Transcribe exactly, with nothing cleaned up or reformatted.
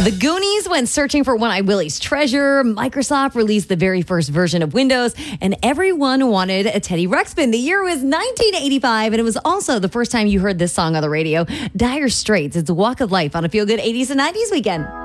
The Goonies went searching for One-Eyed Willie's treasure. Microsoft released the very first version of Windows, and everyone wanted a Teddy Ruxpin. The year was nineteen eighty-five, and it was also the first time you heard this song on the radio. Dire Straits, it's Walk of Life on a Feel Good eighties and nineties weekend.